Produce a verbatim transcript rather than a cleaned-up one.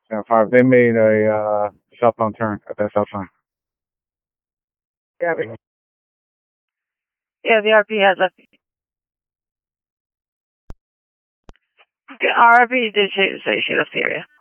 ten five. They made a uh, southbound turn at that stop sign. Yeah, yeah, the R P has left. The R P did say, say she left the area.